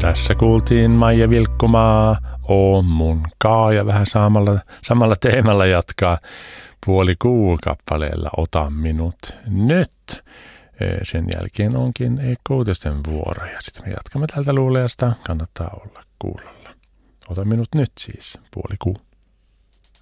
Tässä kuultiin Maija Vilkkumaa, Oo mun kaa, ja vähän samalla teemalla jatkaa Puoli kuu kappaleella Ota minut nyt. Sen jälkeen onkin Eekko Uutisten vuoro, ja sitten me jatkamme tältä luuleasta. Kannattaa olla kuulolla. Ota minut nyt siis, Puoli kuu.